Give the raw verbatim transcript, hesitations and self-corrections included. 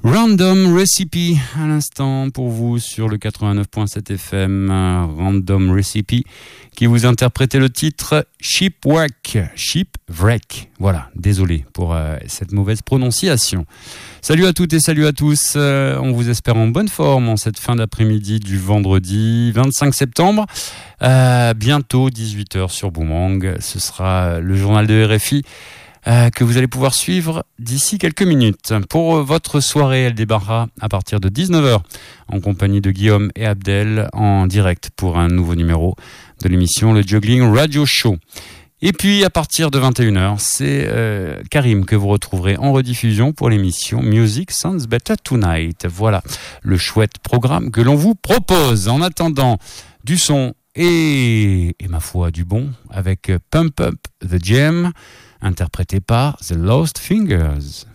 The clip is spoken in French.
Random Recipe à l'instant pour vous sur le quatre-vingt-neuf virgule sept F M. Random Recipe qui vous interprétait le titre Shipwreck. Shipwreck. Voilà, désolé pour euh, cette mauvaise prononciation. Salut à toutes et salut à tous. Euh, on vous espère en bonne forme en cette fin d'après-midi du vendredi vingt-cinq septembre. Euh, bientôt dix-huit heures sur Boomerang. Ce sera le journal de R F I. Euh, que vous allez pouvoir suivre d'ici quelques minutes. Pour votre soirée, elle débarquera à partir de dix-neuf heures en compagnie de Guillaume et Abdel en direct pour un nouveau numéro de l'émission Le Juggling Radio Show. Et puis à partir de vingt et une heures, c'est euh, Karim que vous retrouverez en rediffusion pour l'émission Music Sounds Better Tonight. Voilà le chouette programme que l'on vous propose. En attendant, du son et, et ma foi du bon avec Pump Up the Jam, interprété par The Lost Fingers.